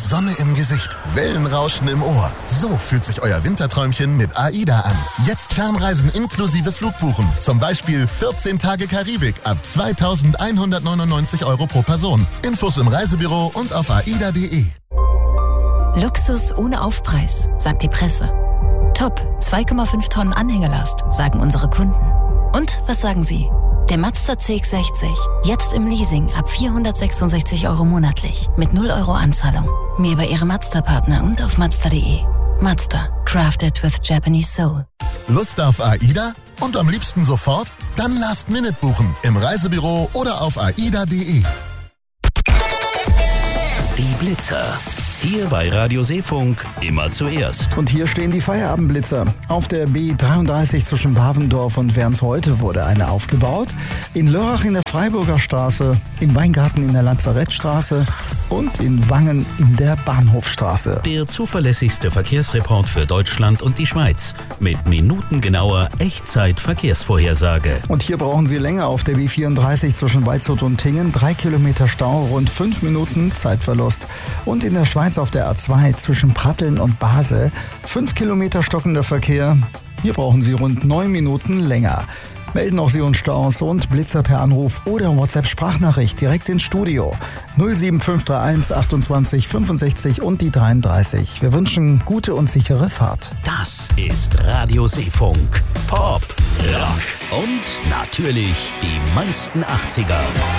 Sonne im Gesicht, Wellenrauschen im Ohr. So fühlt sich euer Winterträumchen mit AIDA an. Jetzt Fernreisen inklusive Flugbuchen. Zum Beispiel 14 Tage Karibik ab 2.199 € pro Person. Infos im Reisebüro und auf aida.de. Luxus ohne Aufpreis, sagt die Presse. Top, 2,5 Tonnen Anhängelast, sagen unsere Kunden. Und was sagen Sie? Der Mazda CX-60, jetzt im Leasing ab 466 € monatlich, mit 0 € Anzahlung. Mehr bei Ihrem Mazda-Partner und auf Mazda.de. Mazda, crafted with Japanese soul. Lust auf AIDA? Und am liebsten sofort? Dann Last Minute buchen, im Reisebüro oder auf aida.de. Die Blitzer. Hier bei Radio Seefunk immer zuerst. Und hier stehen die Feierabendblitzer. Auf der B33 zwischen Bavendorf und Wernsholte wurde eine aufgebaut. In Lörrach in der Freiburger Straße, im Weingarten in der Lazarettstraße und in Wangen in der Bahnhofstraße. Der zuverlässigste Verkehrsreport für Deutschland und die Schweiz. Mit minutengenauer Echtzeit-Verkehrsvorhersage. Und hier brauchen Sie länger auf der B34 zwischen Waldshut und Tingen. 3 Kilometer Stau, rund 5 Minuten Zeitverlust. Und in der Schweiz auf der A2 zwischen Pratteln und Basel 5 Kilometer stockender Verkehr. Hier brauchen Sie rund 9 Minuten länger. Melden auch Sie uns Staus und Blitzer per Anruf oder WhatsApp-Sprachnachricht direkt ins Studio. 07531 28 65 und die 33. Wir wünschen gute und sichere Fahrt. Das ist Radio Seefunk. Pop, Rock und natürlich die meisten 80er.